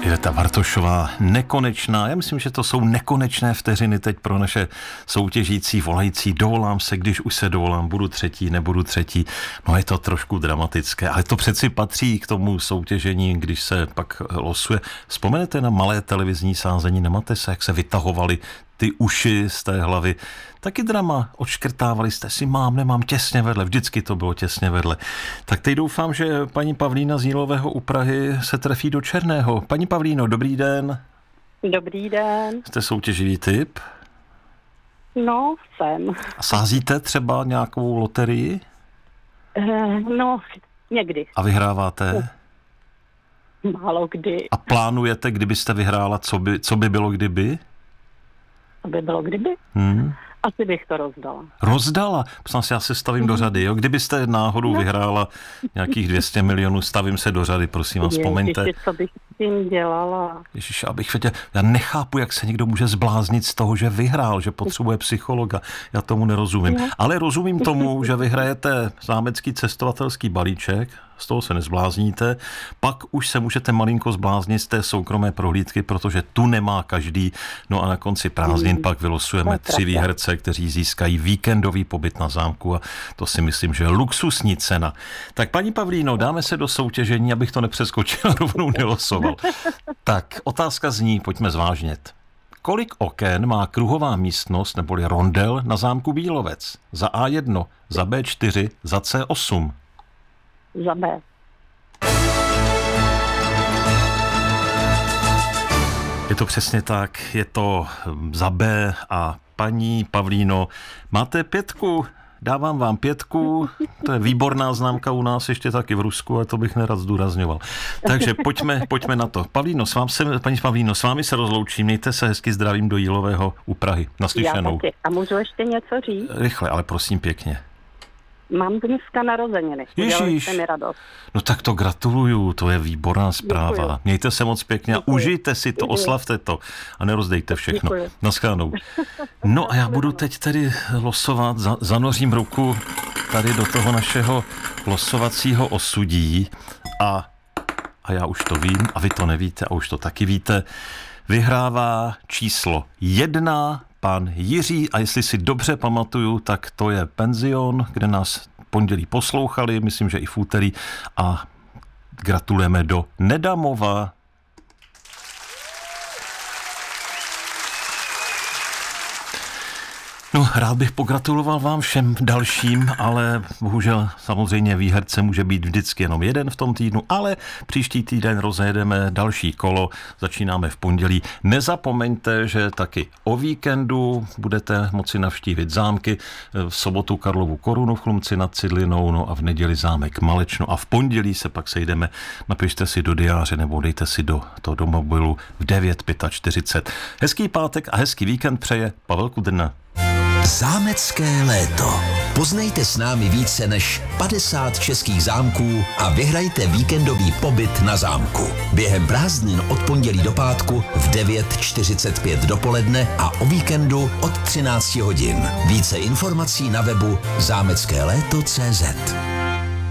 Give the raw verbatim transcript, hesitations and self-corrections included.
Iveta Bartošová, Nekonečná. Já myslím, že to jsou nekonečné vteřiny teď pro naše soutěžící, volající. Dovolám se, když už se dovolám, budu třetí, nebudu třetí. No je to trošku dramatické, ale to přeci patří k tomu soutěžení, když se pak losuje. Vzpomenete na malé televizní sázení, nemáte se, jak se vytahovali ty uši z té hlavy. Taky drama, odškrtávali jste si, mám, nemám, těsně vedle, vždycky to bylo těsně vedle. Tak teď doufám, že paní Pavlína z Jílového u Prahy se trefí do černého. Paní Pavlíno, dobrý den. Dobrý den. Jste soutěživý typ? No, jsem. A sázíte třeba nějakou loterii? Eh, no, někdy. A vyhráváte? Málo kdy. A plánujete, kdybyste vyhrála, co by, co by bylo kdyby? Aby bylo kdyby? Hmm. Asi bych to rozdala. Rozdala? Prosím si, já se stavím do řady, jo? Kdybyste náhodou no. vyhrála nějakých dvě stě milionů, stavím se do řady, prosím vás, vzpomeňte. Ježiši, co bych s tím dělala? Ježiši, abych věděl, já nechápu, jak se někdo může zbláznit z toho, že vyhrál, že potřebuje psychologa. Já tomu nerozumím. No. Ale rozumím tomu, že vyhrajete zámecký cestovatelský balíček, z toho se nezblázníte, pak už se můžete malinko zbláznit z té soukromé prohlídky, protože tu nemá každý. No a na konci prázdnin pak vylosujeme tři výherce, kteří získají víkendový pobyt na zámku a to si myslím, že je luxusní cena. Tak paní Pavlíno, dáme se do soutěžení, abych to nepřeskočil, rovnou nelosoval. Tak, otázka zní, pojďme zvážnět. Kolik oken má kruhová místnost neboli rondel na zámku Bílovec? Za A jedna, za B čtyři, za C osm. Za B. Je to přesně tak, je to za B a paní Pavlíno, máte pětku, dávám vám pětku, to je výborná známka u nás, ještě taky v Rusku, ale to bych nerad zdůrazňoval. Takže pojďme, pojďme na to. Pavlíno, s vám se, paní Pavlíno, s vámi se rozloučím, mějte se hezky, zdravím do Jílového u Prahy. Naslyšenou. Já taky. A můžu ještě něco říct? Rychle, ale prosím pěkně. Mám dneska narozeniny. Udělali jste mi radost. No tak to gratuluju, to je výborná zpráva. Děkuju. Mějte se moc pěkně a užijte si to, Děkuju. Oslavte to a nerozdejte všechno. Naschledanou. No a já budu teď tedy losovat, za, zanořím ruku tady do toho našeho losovacího osudí a, a já už to vím a vy to nevíte a už to taky víte. Vyhrává číslo jedna pan Jiří a jestli si dobře pamatuju, tak to je penzion, kde nás pondělí poslouchali, myslím, že i v úterý a gratulujeme do Nedamova. No, rád bych pogratuloval vám všem dalším, ale bohužel samozřejmě výherce může být vždycky jenom jeden v tom týdnu, ale příští týden rozjedeme další kolo, začínáme v pondělí. Nezapomeňte, že taky o víkendu budete moci navštívit zámky, v sobotu Karlovu Korunu v Chlumci nad Cidlinou, no a v neděli zámek Malečno a v pondělí se pak sejdeme, napište si do diáře nebo dejte si do toho do mobilu v devět čtyřicet pět. Hezký pátek a hezký víkend přeje Pavel Kudrna. Zámecké léto. Poznejte s námi více než padesát českých zámků a vyhrajte víkendový pobyt na zámku. Během prázdnin od pondělí do pátku v devět čtyřicet pět dopoledne a o víkendu od třináct hodin. Více informací na webu zámecké léto tečka cé zet.